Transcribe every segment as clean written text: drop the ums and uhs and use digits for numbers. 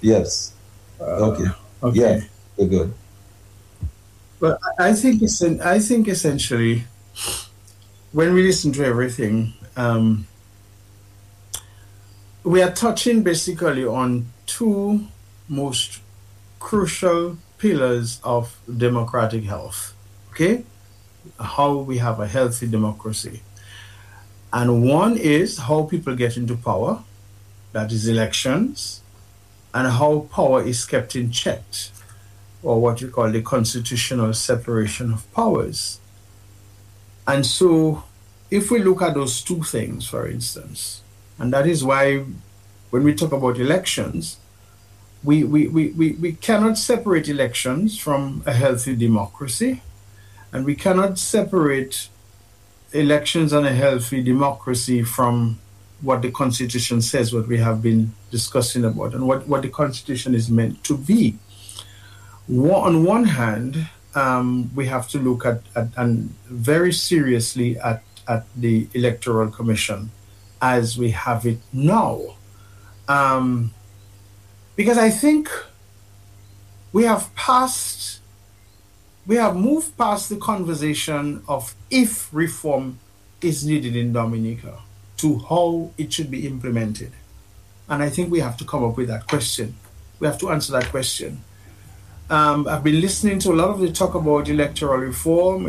Yes. Okay. Okay. Yeah. We're good. But I think essentially when we listen to everything, we are touching basically on two most crucial pillars of democratic health. Okay, how we have a healthy democracy, and one is how people get into power, that is elections, and how power is kept in check, or what you call the constitutional separation of powers. And so, if we look at those two things, for instance, and that is why when we talk about elections, we cannot separate elections from a healthy democracy, and we cannot separate elections and a healthy democracy from what the Constitution says, what we have been discussing about, and what the Constitution is meant to be. On one hand, we have to look at and very seriously at the Electoral Commission as we have it now. Because I think we have moved past the conversation of if reform is needed in Dominica to how it should be implemented. And I think we have to come up with that question. We have to answer that question. I've been listening to a lot of the talk about electoral reform,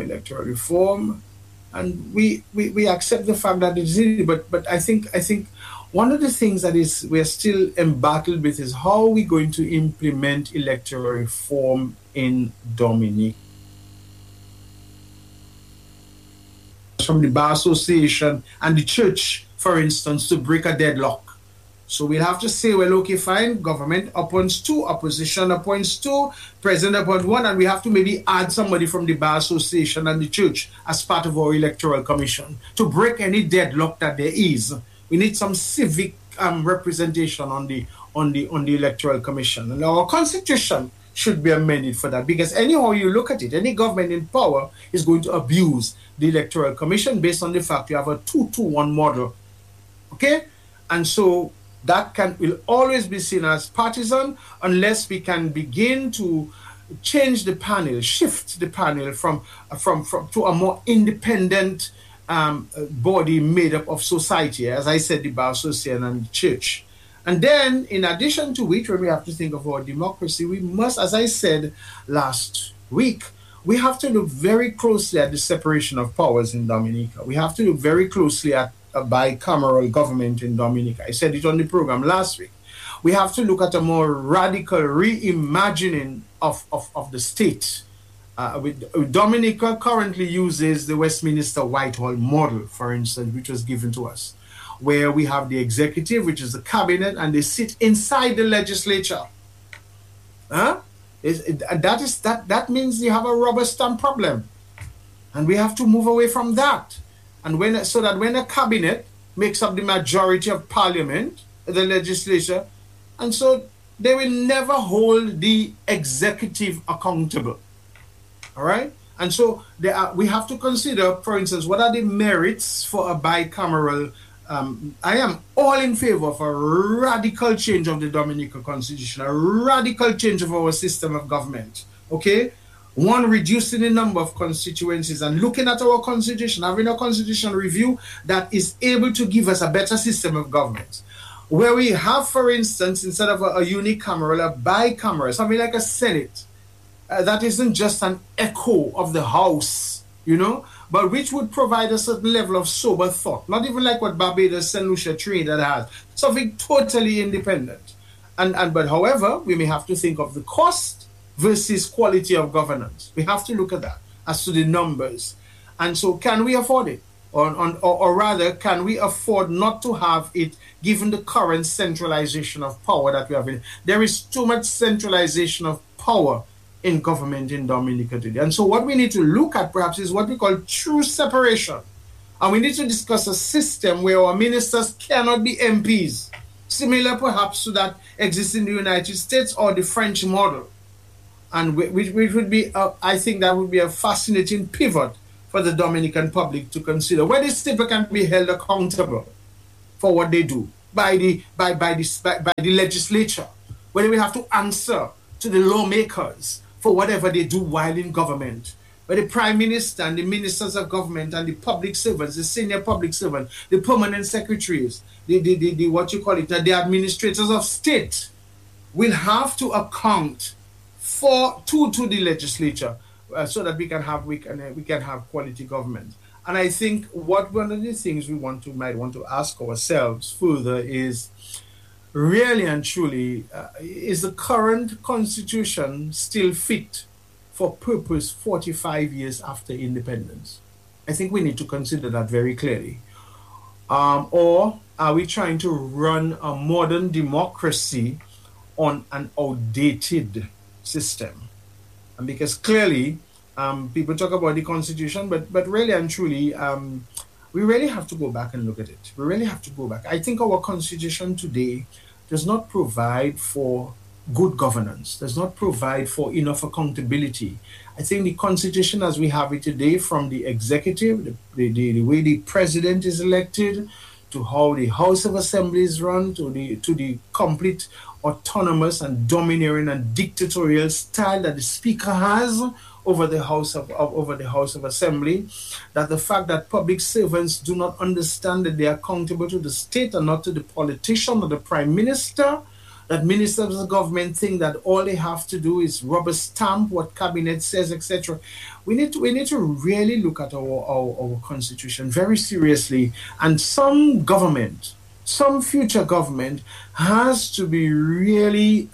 and we accept the fact that it's needed. But I think one of the things that is we're still embattled with is how are we going to implement electoral reform in Dominica. From the Bar Association and the church, for instance, to break a deadlock. So we'll have to say, well, okay, fine, government appoints two, opposition appoints two, president appoints one, and we have to maybe add somebody from the Bar Association and the church as part of our electoral commission to break any deadlock that there is. We need some civic representation on the electoral commission, and our constitution should be amended for that, because anyhow you look at it, any government in power is going to abuse the electoral commission based on the fact you have a 2-2-1 model. Okay, and so that will always be seen as partisan unless we can begin to change the panel, shift the panel from to a more independent body made up of society, as I said, the Bar Association and the church. And then, in addition to which, when we have to think of our democracy, we must, as I said last week, we have to look very closely at the separation of powers in Dominica. We have to look very closely at a bicameral government in Dominica. I said it on the program last week. We have to look at a more radical reimagining of the state. Dominica currently uses the Westminster Whitehall model, for instance, which was given to us, where we have the executive, which is the cabinet, and they sit inside the legislature. That means you have a rubber stamp problem, and we have to move away from that. And so that when a cabinet makes up the majority of parliament, the legislature, and so they will never hold the executive accountable. All right? And so we have to consider, for instance, what are the merits for a bicameral. I am all in favor of a radical change of the Dominican Constitution, a radical change of our system of government. Okay? One, reducing the number of constituencies and looking at our constitution, having a constitutional review that is able to give us a better system of government. Where we have, for instance, instead of a unicameral, a bicameral, something like a Senate, that isn't just an echo of the House, but which would provide a certain level of sober thought, not even like what Barbados, St. Lucia, Trinidad has, something totally independent. But however, we may have to think of the cost versus quality of governance. We have to look at that as to the numbers. And so can we afford it? Or rather, can we afford not to have it given the current centralization of power that we have? There is too much centralization of power in government in Dominica today. And so what we need to look at perhaps is what we call true separation. And we need to discuss a system where our ministers cannot be MPs, similar perhaps to that exists in the United States or the French model. And which would be, I think that would be a fascinating pivot for the Dominican public to consider, where these people can be held accountable for what they do by the legislature. where they will have to answer to the lawmakers for whatever they do while in government, where the prime minister and the ministers of government and the public servants, the senior public servants, the permanent secretaries, the what you call it, the administrators of state will have to account to the legislature so that we can have quality government. And I think one of the things we might want to ask ourselves further is, really and truly, is the current constitution still fit for purpose 45 years after independence? I think we need to consider that very clearly. Or are we trying to run a modern democracy on an outdated system? And because clearly, people talk about the constitution, but really and truly, we really have to go back and look at it. We really have to go back. I think our constitution today does not provide for good governance, does not provide for enough accountability. I think the constitution as we have it today, from the executive, the way the president is elected, to how the House of Assembly is run, to the complete autonomous and domineering and dictatorial style that the speaker has over the House of Assembly, that the fact that public servants do not understand that they are accountable to the state and not to the politician or the prime minister, that ministers of government think that all they have to do is rubber stamp what cabinet says, etc. We need to really look at our constitution very seriously, and some future government has to be really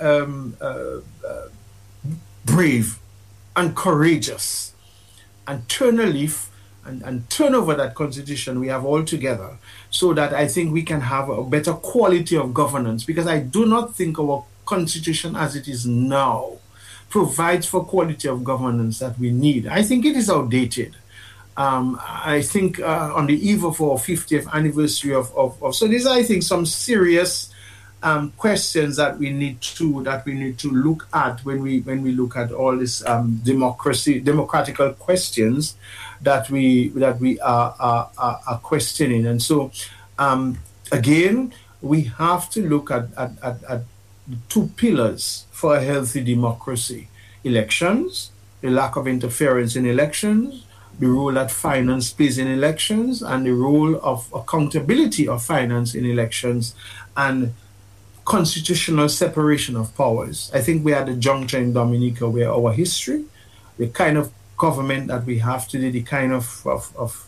brave and courageous and turn a leaf and turn over that constitution we have all together, so that I think we can have a better quality of governance, because I do not think our constitution as it is now provides for quality of governance that we need. I think it is outdated. I think on the eve of our 50th anniversary of so these are, I think, some serious questions that we need to look at when we look at all these democratical questions that we are questioning. And so again, we have to look at the two pillars for a healthy democracy: elections, the lack of interference in elections, the role that finance plays in elections, and the role of accountability of finance in elections, and constitutional separation of powers. I think we are at a juncture in Dominica where our history, the kind of government that we have today, the kind of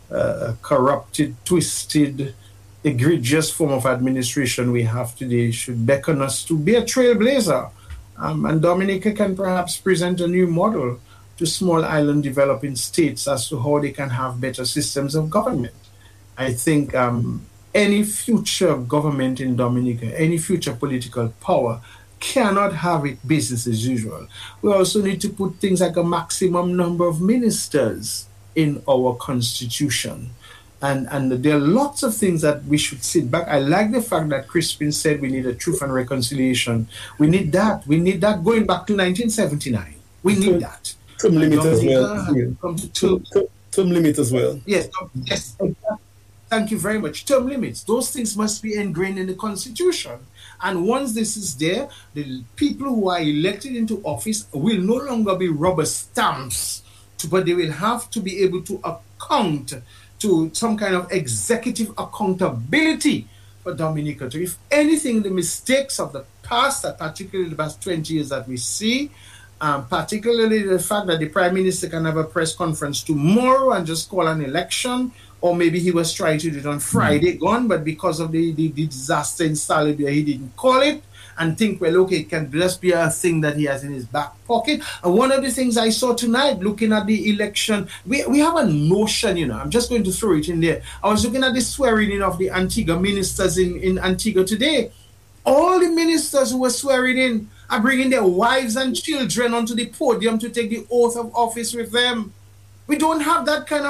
corrupted, twisted, egregious form of administration we have today should beckon us to be a trailblazer. And Dominica can perhaps present a new model to small island developing states as to how they can have better systems of government. I think any future government in Dominica, any future political power, cannot have it business as usual. We also need to put things like a maximum number of ministers in our constitution. And there are lots of things that we should sit back. I like the fact that Crispin said we need a truth and reconciliation. We need that. We need that going back to 1979. We need that. Term limit as well. Term limit as well. Yes, yes. Thank you very much. Term limits. Those things must be ingrained in the Constitution. And once this is there, the people who are elected into office will no longer be rubber stamps, but they will have to be able to account to some kind of executive accountability for Dominica. If anything, the mistakes of the past, particularly the past 20 years that we see, particularly the fact that the Prime Minister can have a press conference tomorrow and just call an election, or maybe he was trying to do it on Friday gone, but because of the disaster in Salibia, he didn't call it and think, well, okay, it can just be a thing that he has in his back pocket. And one of the things I saw tonight, looking at the election, we have a notion, I'm just going to throw it in there. I was looking at the swearing in of the Antigua ministers in Antigua today. All the ministers who were swearing in are bringing their wives and children onto the podium to take the oath of office with them. We don't have that kind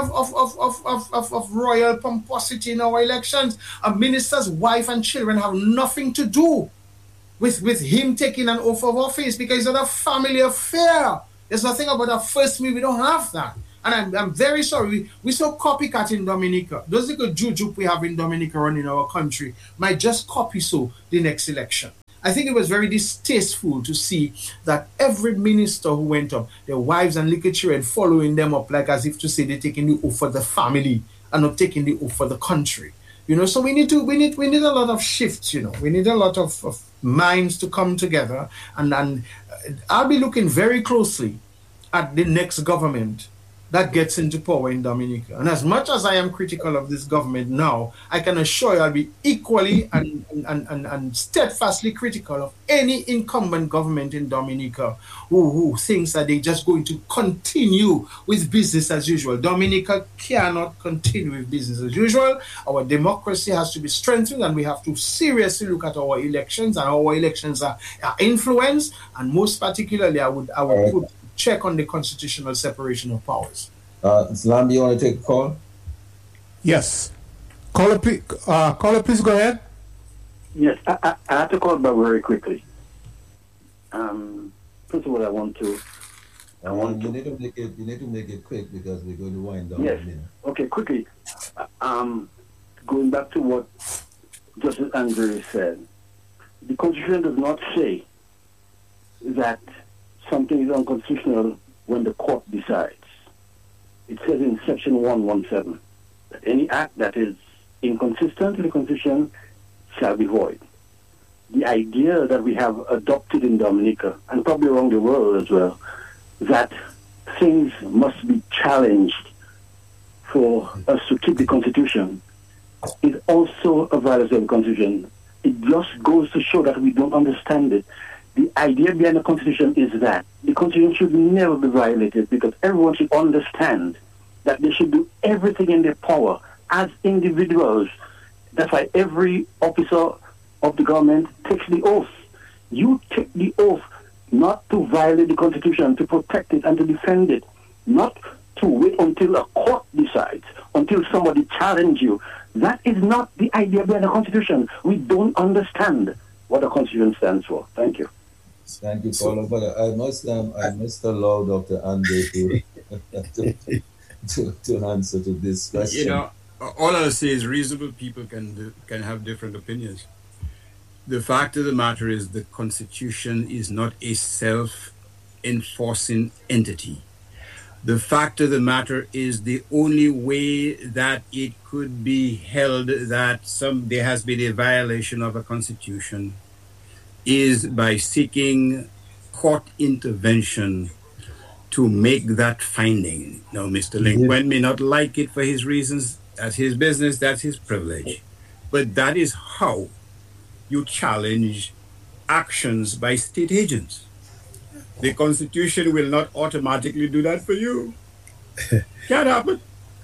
of royal pomposity in our elections. A minister's wife and children have nothing to do with him taking an oath of office, because it's not a family affair. There's nothing about a first meal. We don't have that. And I'm very sorry. We saw copycat in Dominica. Those little juju we have in Dominica running our country might just copy so the next election. I think it was very distasteful to see that every minister who went up, their wives and little children following them up, like as if to say they're taking the oath for the family and not taking the oath for the country. So we need a lot of shifts. We need a lot of minds to come together, and I'll be looking very closely at the next government that gets into power in Dominica. And as much as I am critical of this government now, I can assure you I'll be equally and steadfastly critical of any incumbent government in Dominica who thinks that they're just going to continue with business as usual. Dominica cannot continue with business as usual. Our democracy has to be strengthened, and we have to seriously look at our elections, and our elections are influenced, and most particularly I would put check on the constitutional separation of powers. Islam, do you want to take a call? Yes. Caller, please go ahead. Yes, I have to call back very quickly. First of all, I want to. You need to make it quick because we're going to wind down. Yes. Okay, quickly. Going back to what Justice Andre said, the Constitution does not say that something is unconstitutional when the court decides. It says in Section 117 that any act that is inconsistent with the Constitution shall be void. The idea that we have adopted in Dominica, and probably around the world as well, that things must be challenged for us to keep the Constitution is also a violation of the Constitution. It just goes to show that we don't understand it. The idea behind the Constitution is that the Constitution should never be violated, because everyone should understand that they should do everything in their power as individuals. That's why every officer of the government takes the oath. You take the oath not to violate the Constitution, to protect it and to defend it, not to wait until a court decides, until somebody challenges you. That is not the idea behind the Constitution. We don't understand what the Constitution stands for. Thank you. Thank you, Paula. But I must allow Dr. Andre to answer to this question. All I'll say is reasonable people can have different opinions. The fact of the matter is the Constitution is not a self-enforcing entity. The fact of the matter is the only way that it could be held that there has been a violation of a Constitution is by seeking court intervention to make that finding. Now, Mr. Lincoln may not like it for his reasons. That's his business, that's his privilege. But that is how you challenge actions by state agents. The Constitution will not automatically do that for you. Can't happen.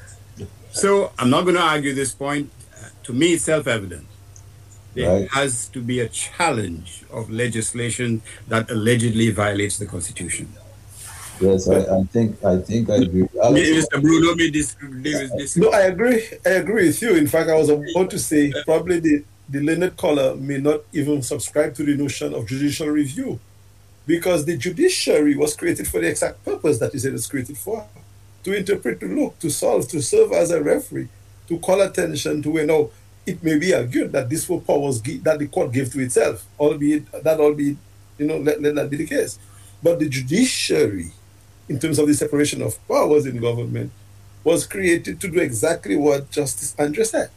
So I'm not going to argue this point. To me, it's self-evident. There has to be a challenge of legislation that allegedly violates the Constitution. Yes, I think I agree. Mr. Bruno may disagree with this. No, I agree with you. In fact, I was about to say probably the learned caller may not even subscribe to the notion of judicial review, because the judiciary was created for the exact purpose that it was created for: to interpret, to look, to solve, to serve as a referee, to call attention to when it may be argued that these were powers that the court gave to itself, albeit let that be the case. But the judiciary, in terms of the separation of powers in government, was created to do exactly what Justice Andre said: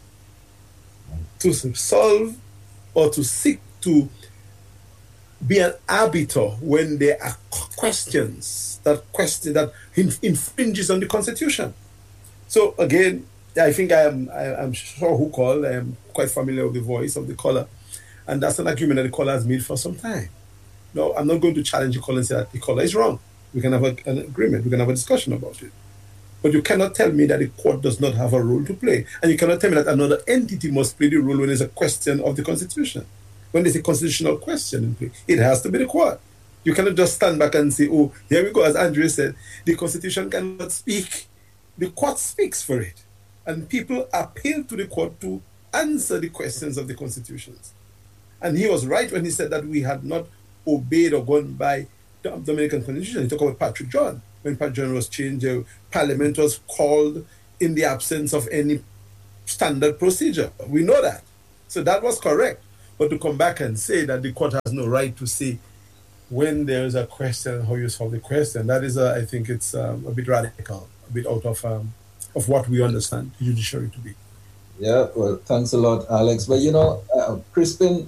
to solve or to seek to be an arbiter when there are questions that infringes on the Constitution. So again, I think I'm sure who called. I am quite familiar with the voice of the caller, and that's an argument that the caller has made for some time. No, I'm not going to challenge the caller and say that the caller is wrong. We can have an agreement. We can have a discussion about it. But you cannot tell me that the court does not have a role to play. And you cannot tell me that another entity must play the role when there's a question of the Constitution. When there's a constitutional question in play, it has to be the court. You cannot just stand back and say, oh, here we go, as Andre said, the Constitution cannot speak. The court speaks for it. And people appeal to the court to answer the questions of the constitutions. And he was right when he said that we had not obeyed or gone by the Dominican Constitution. He talked about Patrick John. When Patrick John was changed, Parliament was called in the absence of any standard procedure. We know that. So that was correct. But to come back and say that the court has no right to say when there is a question how you solve the question, that is, I think it's a bit radical, a bit out of what we understand the judiciary to be. Yeah, well, thanks a lot, Alex. But Crispin,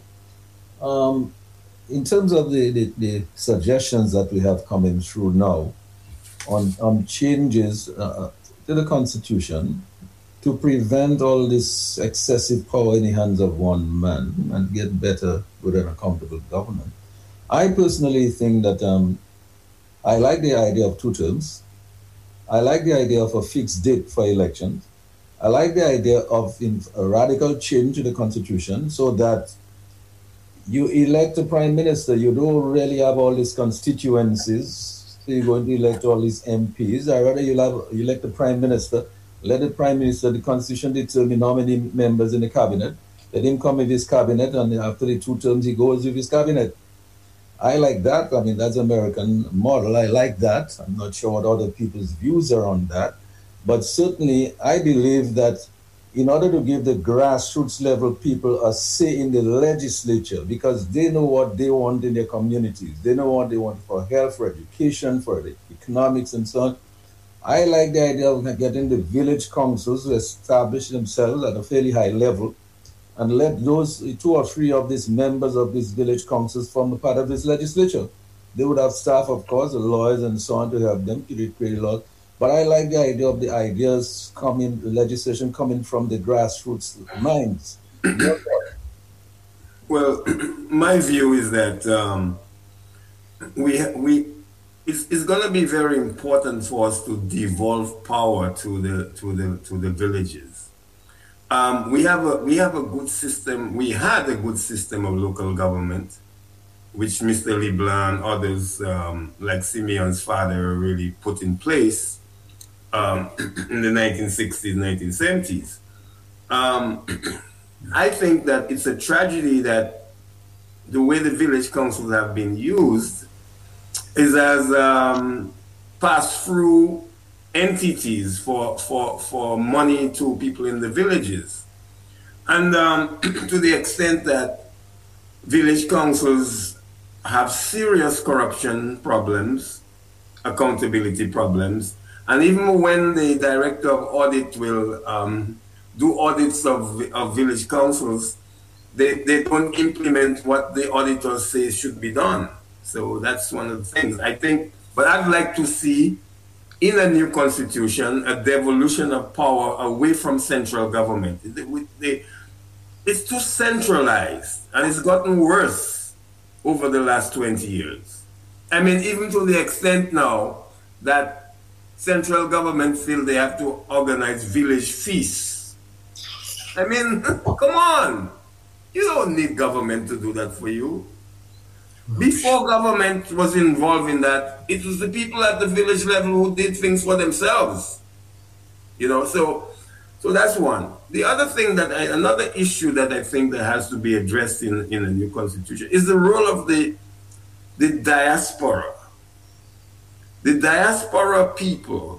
in terms of the suggestions that we have coming through now on changes to the Constitution to prevent all this excessive power in the hands of one man and get better with an accountable government, I personally think that I like the idea of 2 terms. I like the idea of a fixed date for elections. I like the idea of a radical change to the Constitution so that you elect a prime minister. You don't really have all these constituencies. So you're going to elect all these MPs. I rather you elect a prime minister. Let the prime minister, the Constitution determine how many members in the cabinet. Let him come with his cabinet, and after the 2 terms, he goes with his cabinet. I like that. I mean, that's American model. I like that. I'm not sure what other people's views are on that. But certainly, I believe that in order to give the grassroots level people a say in the legislature, because they know what they want in their communities, they know what they want for health, for education, for the economics and so on. I like the idea of getting the village councils to establish themselves at a fairly high level and let those 2 or 3 of these members of these village councils form a part of this legislature. They would have staff, of course, the lawyers and so on to help them to create laws. But I like the idea of the ideas coming, the legislation coming from the grassroots minds. Well, my view is that it's going to be very important for us to devolve power to the villages. We have a good system. We had a good system of local government, which Mr. LeBlanc, others like Simeon's father really put in place in the 1960s, 1970s. I think that it's a tragedy that the way the village councils have been used is as pass-through entities for money to people in the villages. And to the extent that village councils have serious corruption problems, accountability problems, and even when the director of audit will do audits of village councils, they don't implement what the auditors say should be done. So that's one of the things I think. But I'd like to see in a new constitution a devolution of power away from central government. It's too centralized, and it's gotten worse over the last 20 years. I mean, even to the extent now that central government feel they have to organize village feasts. I mean, come on. You don't need government to do that for you. Before government was involved in that, it was the people at the village level who did things for themselves. So that's one. The other thing another issue that I think that has to be addressed in a new constitution is the role of the diaspora. The diaspora people,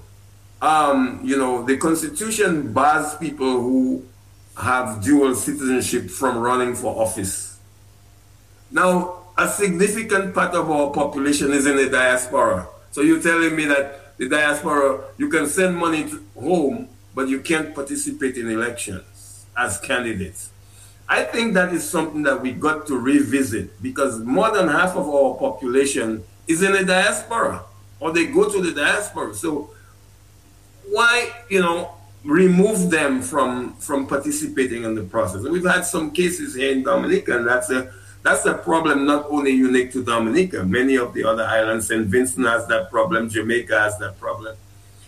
the Constitution bars people who have dual citizenship from running for office. Now, a significant part of our population is in the diaspora. So you're telling me that the diaspora, you can send money home, but you can't participate in elections as candidates. I think that is something that we got to revisit, because more than half of our population is in the diaspora, or they go to the diaspora. So why, remove them from participating in the process? And we've had some cases here in Dominica, and that's a problem not only unique to Dominica. Many of the other islands, St. Vincent has that problem, Jamaica has that problem.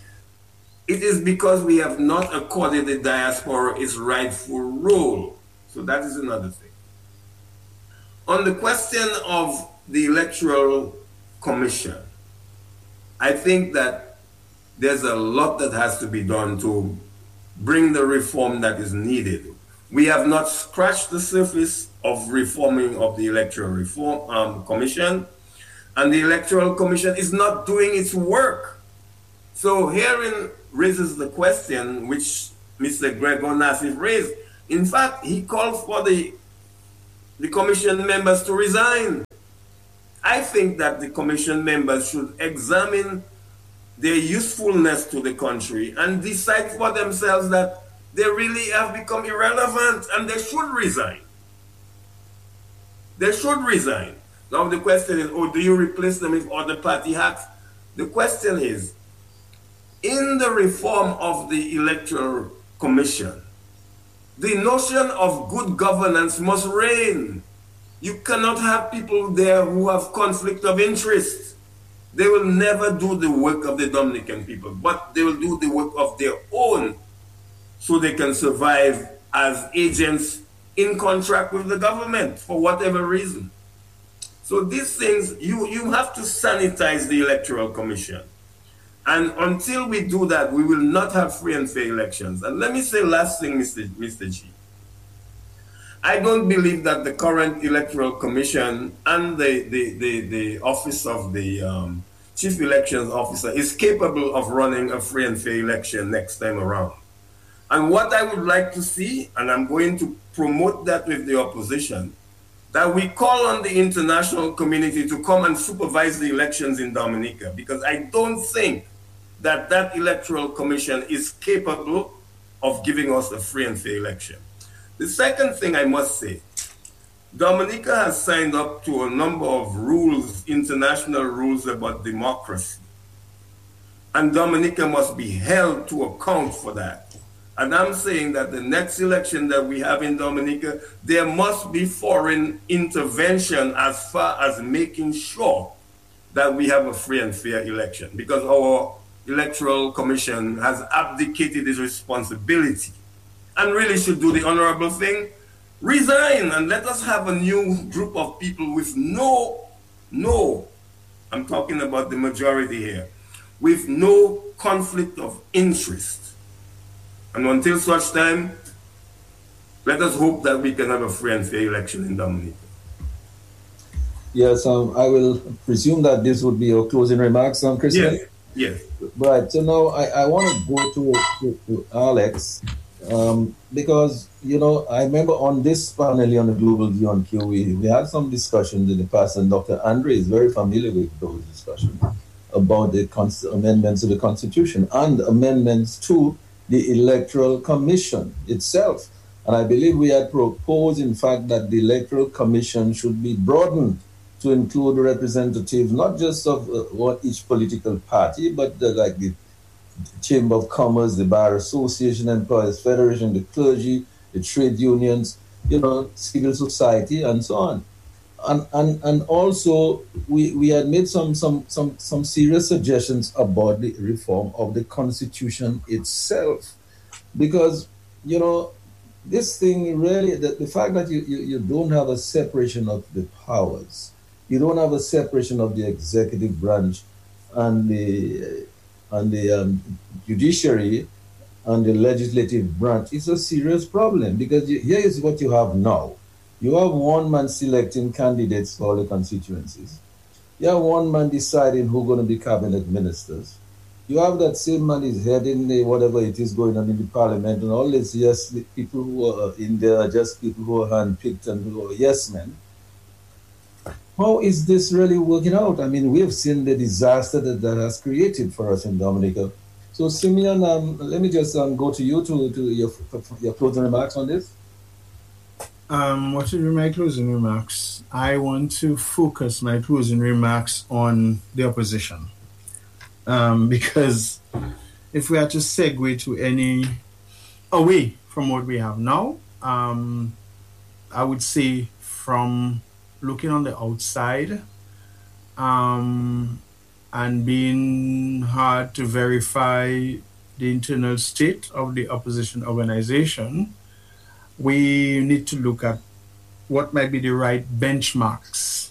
It is because we have not accorded the diaspora its rightful role. So that is another thing. On the question of the Electoral Commission, I think that there's a lot that has to be done to bring the reform that is needed. We have not scratched the surface of reforming of the Electoral Commission, and the Electoral Commission is not doing its work. So herein raises the question which Mr. Gregor Nassif raised. In fact, he called for the the commission members to resign. I think that the commission members should examine their usefulness to the country and decide for themselves that they really have become irrelevant and they should resign. They should resign. Now the question is, do you replace them with other party hats? The question is, in the reform of the Electoral Commission, the notion of good governance must reign. You cannot have people there who have conflict of interest. They will never do the work of the Dominican people, but they will do the work of their own so they can survive as agents in contract with the government for whatever reason. So these things, you have to sanitize the Electoral Commission. And until we do that, we will not have free and fair elections. And let me say last thing, Mr. G. I don't believe that the current Electoral Commission and the office of the Chief Elections Officer is capable of running a free and fair election next time around. And what I would like to see, and I'm going to promote that with the opposition, that we call on the international community to come and supervise the elections in Dominica, because I don't think that that Electoral Commission is capable of giving us a free and fair election. The second thing I must say, Dominica has signed up to a number of rules, international rules about democracy. And Dominica must be held to account for that. And I'm saying that the next election that we have in Dominica, there must be foreign intervention as far as making sure that we have a free and fair election, because our Electoral Commission has abdicated its responsibility and really should do the honorable thing, resign, and let us have a new group of people with I'm talking about the majority here, with no conflict of interest. And until such time, let us hope that we can have a free and fair election in Dominica. Yes, I will presume that this would be your closing remarks, Christian? Yes. Right, so now I want to go to Alex, because, I remember on this panel on the Global View on Q, we had some discussions in the past, and Dr. Andre is very familiar with those discussions about the amendments to the Constitution and amendments to the Electoral Commission itself. And I believe we had proposed, in fact, that the Electoral Commission should be broadened to include representatives, not just of each political party, but like the Chamber of Commerce, the Bar Association, Employers Federation, the clergy, the trade unions, civil society, and so on. And also, we had made some serious suggestions about the reform of the Constitution itself, because this thing really, the fact that you don't have a separation of the powers, you don't have a separation of the executive branch and the judiciary and the legislative branch, is a serious problem, because here is what you have now. You have one man selecting candidates for all the constituencies. You have one man deciding who's going to be cabinet ministers. You have that same man is heading whatever it is going on in the parliament, and all this, yes, the people who are in there are just people who are handpicked and who are yes men. How is this really working out? I mean, we have seen the disaster that has created for us in Dominica. So, Simeon, let me just go to you to your closing remarks on this. What should be my closing remarks? I want to focus my closing remarks on the opposition. Because if we are to segue to away from what we have now, I would say from looking on the outside and being hard to verify the internal state of the opposition organization, we need to look at what might be the right benchmarks,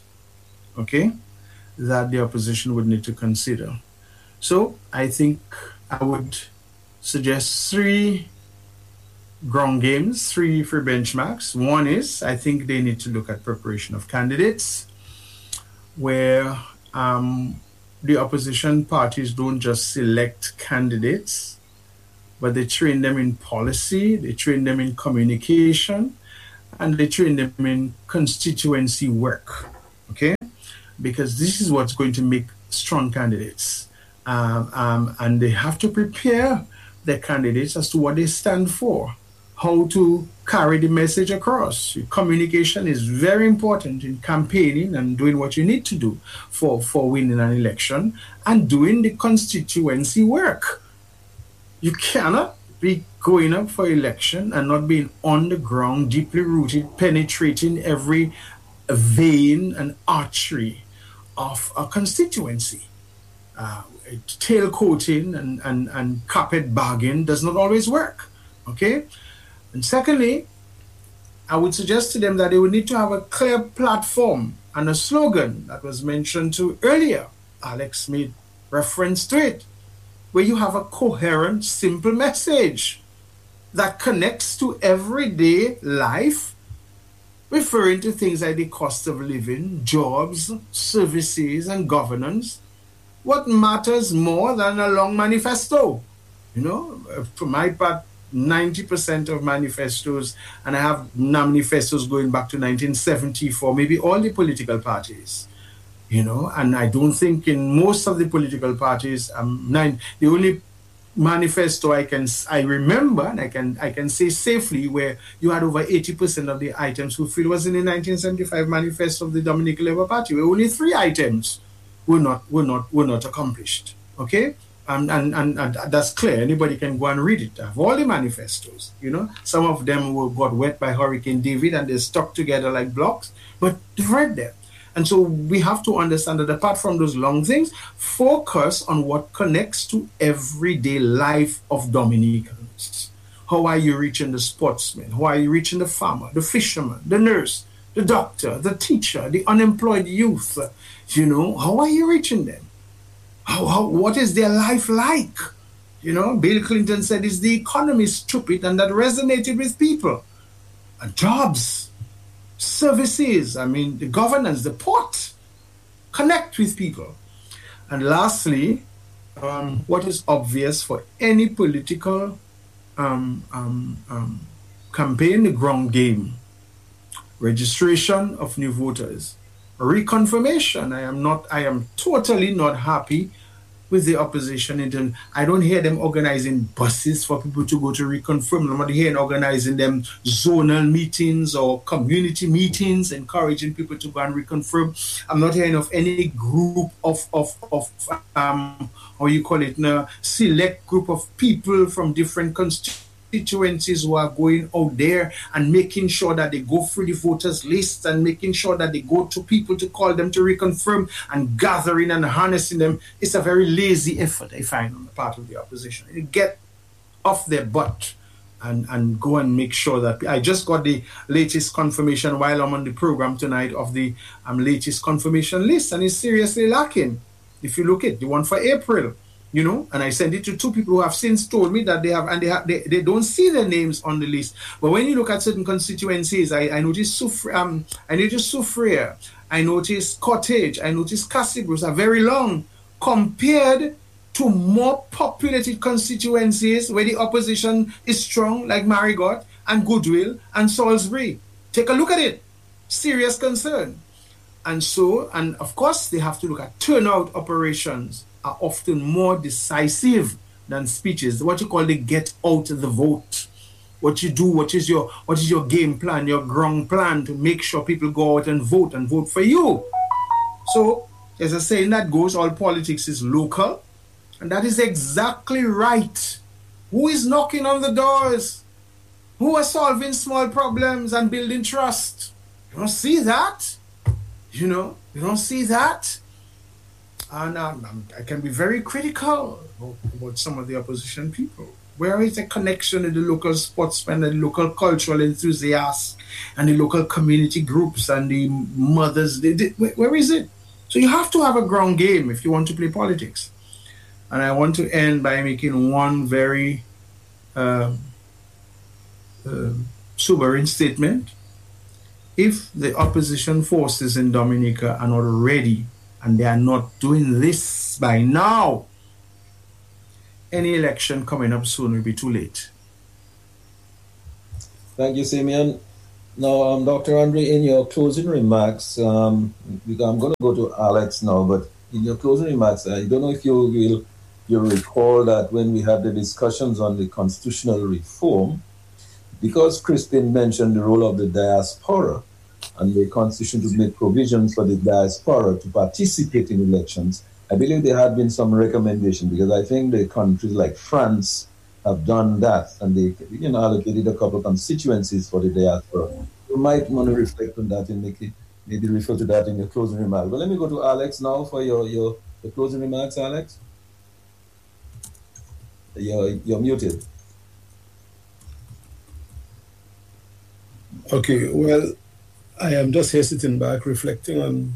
that the opposition would need to consider. So I think I would suggest 3 ground games, 3 for benchmarks. One is, I think they need to look at preparation of candidates, where the opposition parties don't just select candidates, but they train them in policy, they train them in communication, and they train them in constituency work, okay? Because this is what's going to make strong candidates. And they have to prepare their candidates as to what they stand for, how to carry the message across. Communication is very important in campaigning and doing what you need to do for winning an election and doing the constituency work. You cannot be going up for election and not being on the ground, deeply rooted, penetrating every vein and artery of a constituency. Tailcoating and carpet bagging does not always work, okay? And secondly, I would suggest to them that they would need to have a clear platform and a slogan that was mentioned to earlier. Alex made reference to it, where you have a coherent, simple message that connects to everyday life, referring to things like the cost of living, jobs, services, and governance. What matters more than a long manifesto? You know, for my part, 90% of manifestos, and I have manifestos going back to 1970 for maybe all the political parties, you know, and I don't think in most of the political parties, the only manifesto I remember, and I can say safely, where you had over 80% of the items fulfilled was in the 1975 manifesto of the Dominican Labour Party, where only 3 items were not accomplished. Okay? And that's clear. Anybody can go and read it. I have all the manifestos, you know. Some of them got wet by Hurricane David and they stuck together like blocks, but they've read them. And so we have to understand that apart from those long things, focus on what connects to everyday life of Dominicans. How are you reaching the sportsman? How are you reaching the farmer, the fisherman, the nurse, the doctor, the teacher, the unemployed youth? You know, how are you reaching them? What is their life like? You know, Bill Clinton said, is the economy stupid? And that resonated with people. And jobs, services, I mean, the governance, the port, connect with people. And lastly, what is obvious for any political campaign, the ground game, registration of new voters, reconfirmation. I am totally not happy with the opposition. I don't hear them organizing buses for people to go to reconfirm. I'm not hearing organizing them zonal meetings or community meetings, encouraging people to go and reconfirm. I'm not hearing of any group of how you call it now, select group of people from different constituencies who are going out there and making sure that they go through the voters list and making sure that they go to people to call them to reconfirm and gathering and harnessing them. It's a very lazy effort, I find, on the part of the opposition. You get off their butt and go and make sure that I just got the latest confirmation while I'm on the program tonight of the latest confirmation list, and it's seriously lacking. If you look at the one for April, you know, and I sent it to 2 people who have since told me that they don't see their names on the list. But when you look at certain constituencies, I noticed Soufriere, I noticed Cottage, I noticed Cassibrus are very long compared to more populated constituencies where the opposition is strong, like Marigot and Goodwill and Salisbury. Take a look at it. Serious concern. And so, and of course, they have to look at turnout operations are often more decisive than speeches. What you call the get out the vote. What you do, what is your game plan, your ground plan to make sure people go out and vote for you. So, as a saying that goes, all politics is local. And that is exactly right. Who is knocking on the doors? Who are solving small problems and building trust? You don't see that. You know, you don't see that. And I can be very critical about some of the opposition people. Where is the connection with the local sportsmen and the local cultural enthusiasts and the local community groups and the mothers? Where is it? So you have to have a ground game if you want to play politics. And I want to end by making one very sobering statement. If the opposition forces in Dominica are not ready and they are not doing this by now, any election coming up soon will be too late. Thank you, Simeon. Now, Dr. Andre, in your closing remarks, I'm going to go to Alex now, but in your closing remarks, I don't know if you recall that when we had the discussions on the constitutional reform, because Crispin mentioned the role of the diaspora and the constitution to make provisions for the diaspora to participate in elections, I believe there had been some recommendation, because I think the countries like France have done that, and they allocated a couple of constituencies for the diaspora. You might want to reflect on that and maybe refer to that in your closing remarks. But let me go to Alex now for your closing remarks, Alex. You're muted. Okay, well, I am just here sitting back reflecting on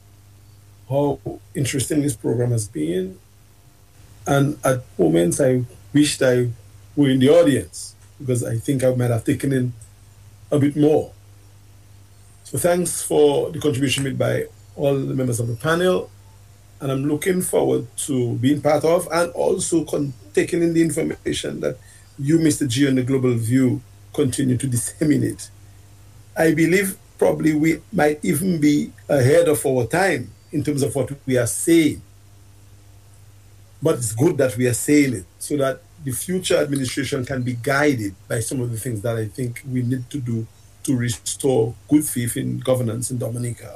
how interesting this program has been. And at moments I wished I were in the audience, because I think I might have taken in a bit more. So thanks for the contribution made by all the members of the panel. And I'm looking forward to being part of and also taking in the information that you, Mr. G, and the Global View continue to disseminate. I believe probably we might even be ahead of our time in terms of what we are saying. But it's good that we are saying it so that the future administration can be guided by some of the things that I think we need to do to restore good faith in governance in Dominica.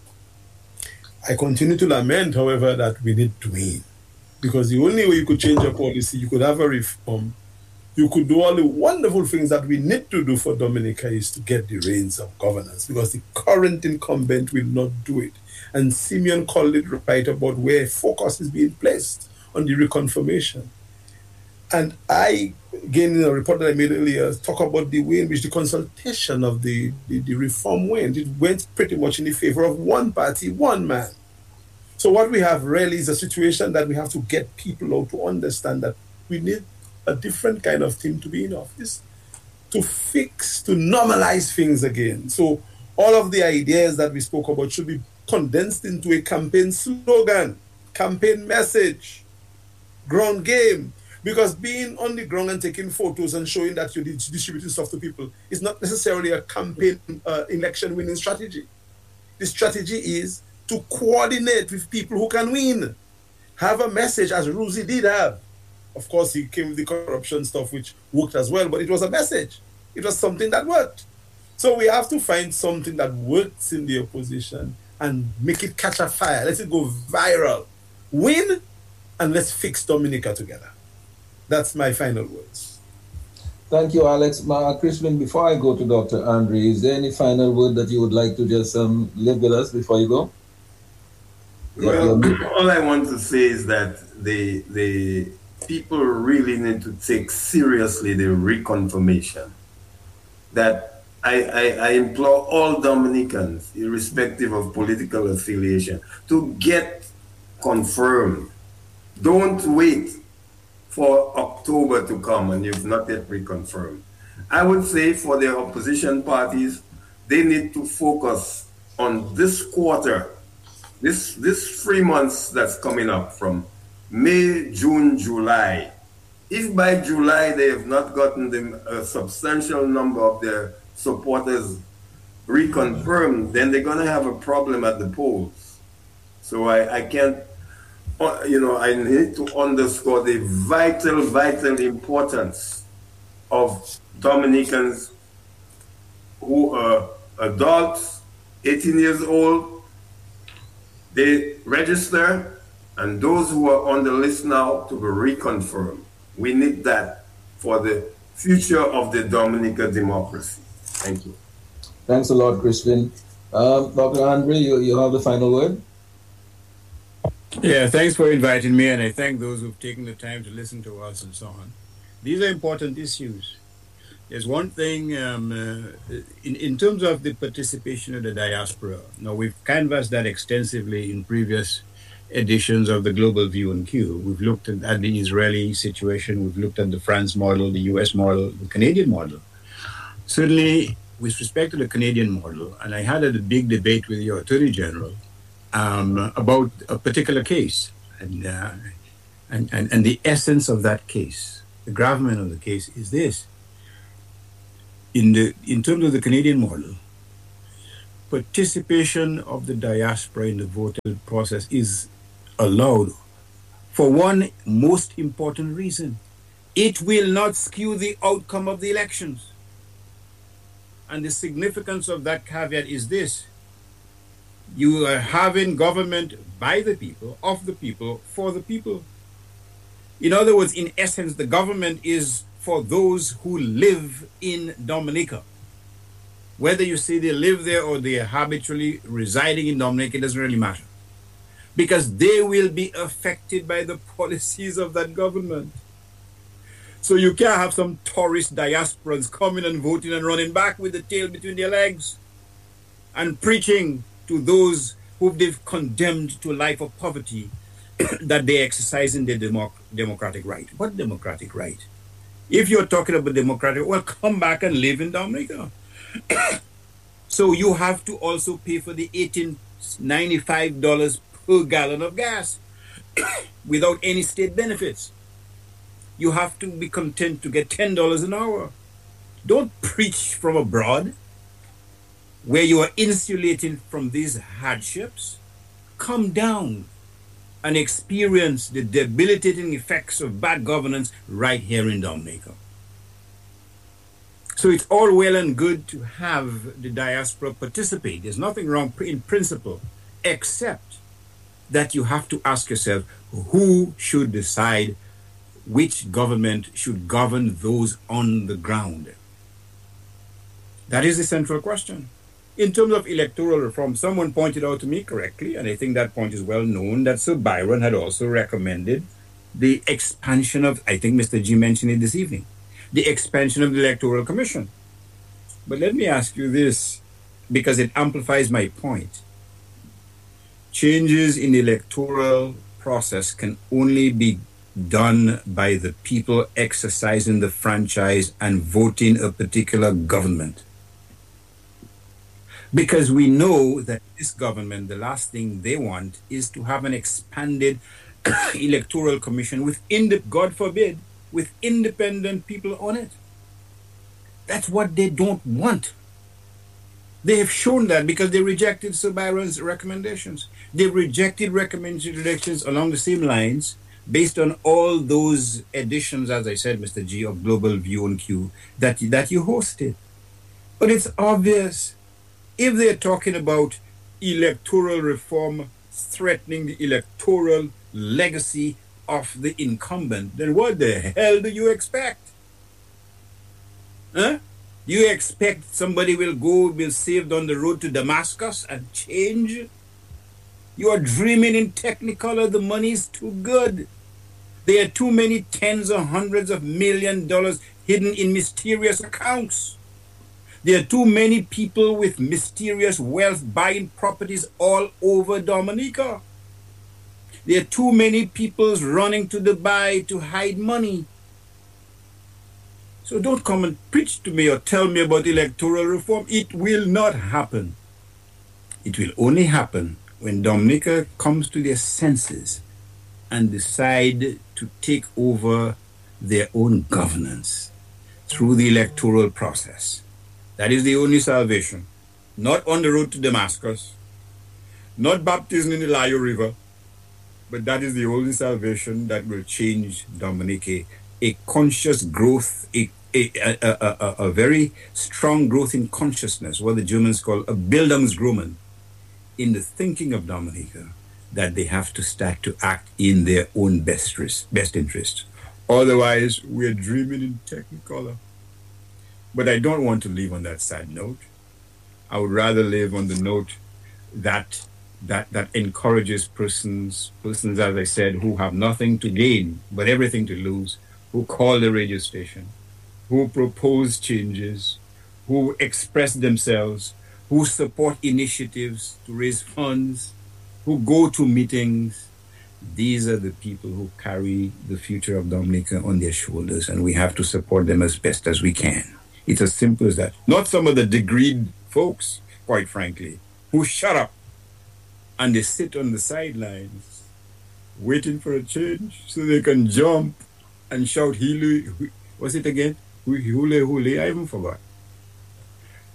I continue to lament, however, that we need Dwayne, because the only way you could change a policy, you could have a reform, you could do all the wonderful things that we need to do for Dominica is to get the reins of governance, because the current incumbent will not do it. And Simeon called it right about where focus is being placed on the reconfirmation. And I, again, in a report that I made earlier, talk about the way in which the consultation of the reform went. It went pretty much in the favor of one party, one man. So what we have really is a situation that we have to get people out to understand that we need a different kind of team to be in office, to normalize things again. So all of the ideas that we spoke about should be condensed into a campaign slogan, campaign message, ground game. Because being on the ground and taking photos and showing that you're distributing stuff to people is not necessarily a campaign election winning strategy. The strategy is to coordinate with people who can win. Have a message, as Ruzi did have. Of course, he came with the corruption stuff, which worked as well, but it was a message. It was something that worked. So we have to find something that works in the opposition and make it catch a fire. Let it go viral. Win, and let's fix Dominica together. That's my final words. Thank you, Alex. Crispin, before I go to Dr. Andre, is there any final word that you would like to just leave with us before you go? Well, all I want to say is that the people really need to take seriously the reconfirmation. That I implore all Dominicans, irrespective of political affiliation, to get confirmed. Don't wait for October to come and you've not yet reconfirmed. I would say for the opposition parties, they need to focus on this quarter, this 3 months that's coming up from May, June, July. If by July they have not gotten a substantial number of their supporters reconfirmed, then they're going to have a problem at the polls. So I can't, I need to underscore the vital importance of Dominicans who are adults, 18 years old, they register, and those who are on the list now to be reconfirmed. We need that for the future of the Dominica democracy. Thank you. Thanks a lot, Crispin. Dr. Andre, you have the final word? Yeah, thanks for inviting me, and I thank those who've taken the time to listen to us and so on. These are important issues. There's one thing, in terms of the participation of the diaspora. Now, we've canvassed that extensively in previous editions of the Global View and Q. We've looked at the Israeli situation, we've looked at the France model, the US model, the Canadian model. Certainly, with respect to the Canadian model, and I had a big debate with your Attorney General about a particular case, and the essence of that case, the gravamen of the case is this. in terms of the Canadian model, participation of the diaspora in the voting process is allowed for one most important reason. It will not skew the outcome of the elections. And the significance of that caveat is this: you are having government by the people, of the people, for the people. In other words, in essence, the government is for those who live in Dominica. Whether you say they live there or they are habitually residing in Dominica, it doesn't really matter. Because they will be affected by the policies of that government. So you can't have some tourist diasporans coming and voting and running back with the tail between their legs and preaching to those who they've condemned to a life of poverty that they exercise in their democratic right. What democratic right? If you're talking about democratic, well, come back and live in Dominica. So you have to also pay for the $18.95 per gallon of gas without any state benefits. You have to be content to get $10 an hour. Don't preach from abroad where you are insulating from these hardships. Come down and experience the debilitating effects of bad governance right here in Dominica. So it's all well and good to have the diaspora participate. There's nothing wrong in principle, except that you have to ask yourself, who should decide which government should govern those on the ground? That is the central question. In terms of electoral reform, someone pointed out to me correctly, and I think that point is well known, that Sir Byron had also recommended the expansion of, I think Mr. G mentioned it this evening, the expansion of the Electoral Commission. But let me ask you this, because it amplifies my point. Changes in the electoral process can only be done by the people exercising the franchise and voting a particular government. Because we know that this government, the last thing they want is to have an expanded electoral commission with, God forbid, with independent people on it. That's what they don't want. They have shown that because they rejected Sir Byron's recommendations. They rejected recommendations along the same lines based on all those editions, as I said, Mr. G, of Global View and Q that you hosted. But it's obvious, if they're talking about electoral reform threatening the electoral legacy of the incumbent, then what the hell do you expect? Huh? You expect somebody will be saved on the road to Damascus and change? You are dreaming in Technicolor. The money is too good. There are too many tens or hundreds of $millions hidden in mysterious accounts. There are too many people with mysterious wealth buying properties all over Dominica. There are too many people running to Dubai to hide money. So don't come and preach to me or tell me about electoral reform. It will not happen. It will only happen when Dominica comes to their senses and decide to take over their own governance through the electoral process. That is the only salvation. Not on the road to Damascus, not baptism in the Layo River, but that is the only salvation that will change Dominica. A conscious growth, a very strong growth in consciousness, what the Germans call a Bildungsgrummen, in the thinking of Dominica, that they have to start to act in their own best interest. Otherwise, we're dreaming in Technicolor. But I don't want to leave on that sad note. I would rather live on the note that encourages persons, as I said, who have nothing to gain but everything to lose, who call the radio station, who propose changes, who express themselves, who support initiatives to raise funds, who go to meetings. These are the people who carry the future of Dominica on their shoulders, and we have to support them as best as we can. It's as simple as that. Not some of the degreed folks, quite frankly, who shut up and they sit on the sidelines waiting for a change so they can jump and shout, what's it again? Hule, hule, I even forgot.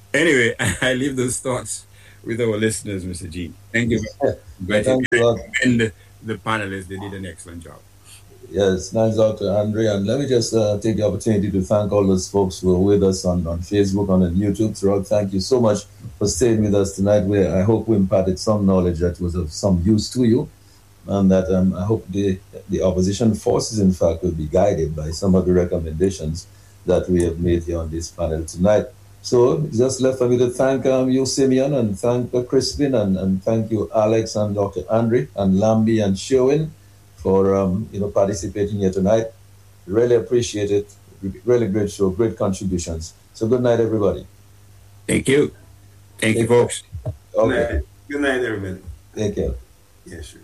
Anyway, I leave those thoughts with our listeners, Mr. G. Thank you. Thanks a lot. And the panelists, they did an excellent job. Yes, nice out to Andre. And let me just take the opportunity to thank all those folks who are with us on Facebook, on YouTube. Throughout, thank you so much for staying with us tonight. I hope we imparted some knowledge that was of some use to you, and that I hope the opposition forces, in fact, will be guided by some of the recommendations that we have made here on this panel tonight. So it's just left for me to thank you, Simeon, and thank Crispin, and thank you, Alex, and Dr. Andre, and Lambi, and Sherwin, for participating here tonight. Really appreciate it. Really great show, great contributions. So good night, everybody. Thank you. Thank you, folks. Okay. Good night, everybody. Take care. Yeah, sure.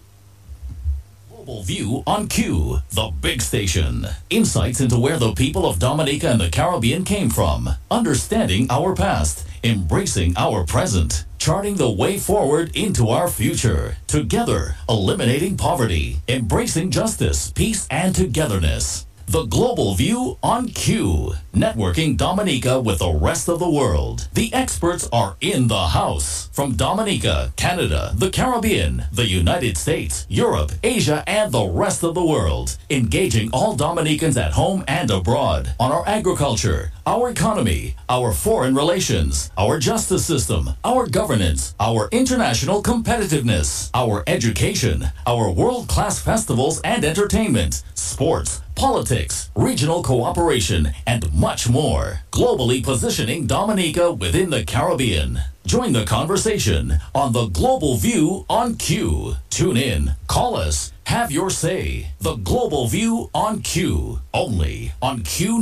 Global View on Q, the big station. Insights into where the people of Dominica and the Caribbean came from. Understanding our past. Embracing our present. Charting the way forward into our future. Together, eliminating poverty. Embracing justice, peace, and togetherness. The Global View on Q. Networking Dominica with the rest of the world. The experts are in the house. From Dominica, Canada, the Caribbean, the United States, Europe, Asia, and the rest of the world. Engaging all Dominicans at home and abroad on our agriculture, our economy, our foreign relations, our justice system, our governance, our international competitiveness, our education, our world-class festivals and entertainment, sports, politics, regional cooperation, and much more. Globally positioning Dominica within the Caribbean. Join the conversation on the Global View on Q. Tune in, call us, have your say. The Global View on Q. Only on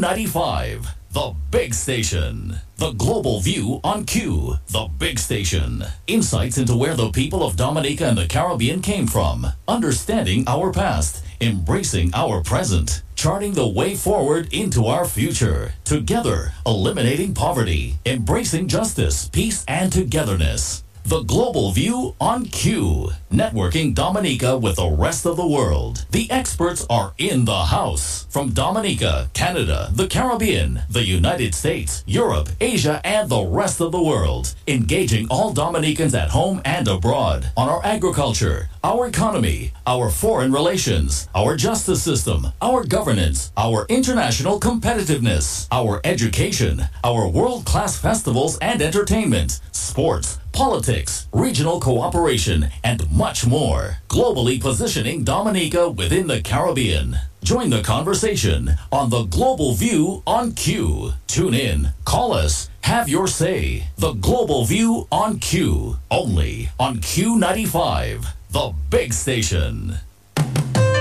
Q95. The big station. The Global View on Q, the big station. Insights into where the people of Dominica and the Caribbean came from. Understanding our past. Embracing our present. Charting the way forward into our future. Together, eliminating poverty. Embracing justice, peace, and togetherness. The Global View on Q. Networking Dominica with the rest of the world. The experts are in the house. From Dominica, Canada, the Caribbean, the United States, Europe, Asia, and the rest of the world. Engaging all Dominicans at home and abroad on our agriculture, our economy, our foreign relations, our justice system, our governance, our international competitiveness, our education, our world-class festivals and entertainment, sports, politics, regional cooperation, and much more. Globally positioning Dominica within the Caribbean. Join the conversation on the Global View on Q. Tune in, call us, have your say. The Global View on Q. Only on Q95, the big station.